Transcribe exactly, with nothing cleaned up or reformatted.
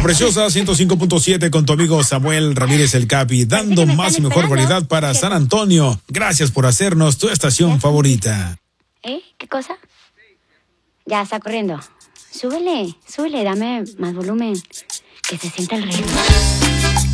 La Preciosa ciento cinco punto siete con tu amigo Samuel Ramírez el Capi, dando más y mejor variedad para San Antonio. Gracias por hacernos tu estación favorita. ¿Eh? ¿Qué cosa? Ya, está corriendo. Súbele, súbele, dame más volumen. Que se sienta el ritmo.